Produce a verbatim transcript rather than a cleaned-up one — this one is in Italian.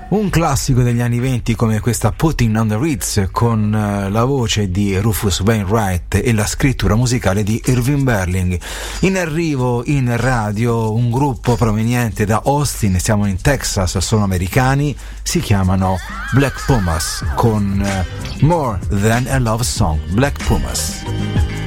Un classico degli anni venti come questa Putting on the Ritz, con uh, la voce di Rufus Wainwright e la scrittura musicale di Irving Berling. In arrivo in radio un gruppo proveniente da Austin, siamo in Texas, sono americani, si chiamano Black Pumas con uh, More Than a Love Song. Black Pumas.